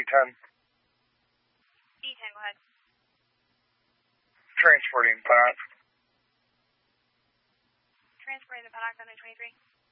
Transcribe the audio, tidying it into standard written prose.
D10. D10, go ahead. Transporting Pinox. Transporting the Pinox on the 23.